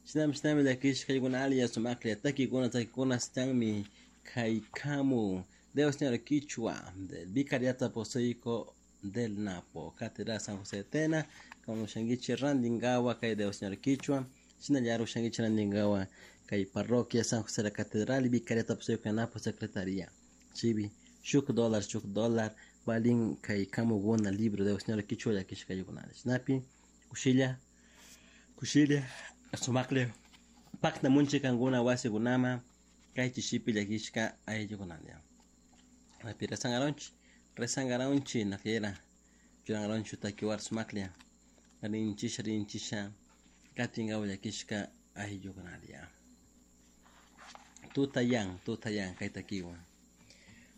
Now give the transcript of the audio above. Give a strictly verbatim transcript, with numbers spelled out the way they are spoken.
Shinam shinam lakish kayguna alia sumaklia taki kuna taki kuna stangmi kaikamu Deo Señor Quichua del Vicariata Poseico del Napo Catedral San José Tena como Shangichi Randingawa kai Deo Señor Quichua Sina Yaru Shangichi Randingawa kai Parroquia San José la Catedral y Vicariata Poseico Napo Secretaría Chibi shuk dólar shuk dólar balin kai kamu wona libro Deo Señor Quichua ya kish kayuguna Snapi kushilla kushilla sumakle pakna munchi kanguna wasi gunama kai chishipi yakishka ay yugunanya Napi resangaronchi resangaronchi nakiera churangaronchi takiwar sumaklia rinchisha rinchisha katinga yakishka ay yugunanya tutayang tutayang kai takiwa